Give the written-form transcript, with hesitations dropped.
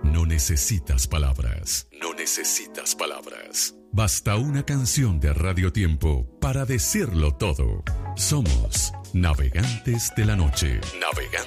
No necesitas palabras. No necesitas palabras. Basta una canción de Radio Tiempo para decirlo todo. Somos Navegantes de la Noche. Navegantes.